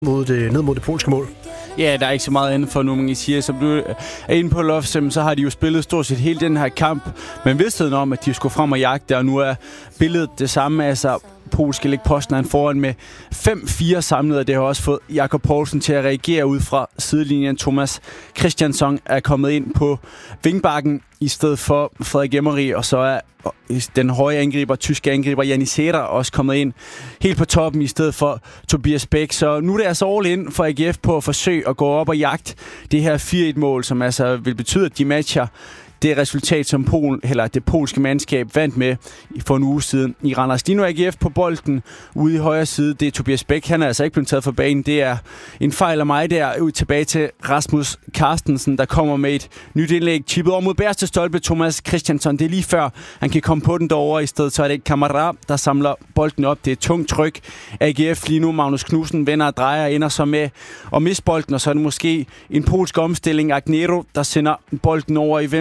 ned mod det polske mål. Ja, der er ikke så meget andet for nu, man kan sige. Som du er inde på, Lofsem, så har de jo spillet stort set hele den her kamp, men vidstheden om, at de skulle frem og jagte, og nu er billedet det samme. Altså, polske Lech Poznan foran med 5-4 samlet, og det har også fået Jakob Poulsen til at reagere ud fra sidelinjen. Thomas Christiansson er kommet ind på vingbakken i stedet for Frederik Emmery, og så er den høje angriber, tyske angriber Janissera også kommet ind helt på toppen i stedet for Tobias Bæk. Så nu er det altså all in for AGF på at forsøge at gå op og jagte det her 4-1-mål, som altså vil betyde, at de matcher det resultat, som det polske mandskab vandt med for en uge siden i Randers. Lige nu er AGF på bolden ude i højre side. Det er Tobias Bæk. Han er altså ikke blevet taget for banen. Det er en fejl af mig der. Ud tilbage til Rasmus Carstensen, der kommer med et nyt indlæg. Chippet over mod bagerste stolpe. Thomas Christiansson. Det er lige før han kan komme på den derovre. I stedet så er det ikke Kamara, der samler bolden op. Det er tungt tryk. AGF lige nu. Magnus Knudsen vender og drejer, ender så med at miste bolden. Og så er det måske en polsk omstilling. Agnero, der sender bolden over i